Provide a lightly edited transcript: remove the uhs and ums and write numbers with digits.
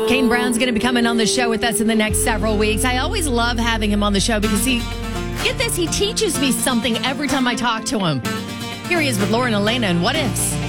Kane Brown's going to be coming on the show with us in the next several weeks. I always love having him on the show because get this, he teaches me something every time I talk to him. Here he is with Lauren Elena and What Ifs.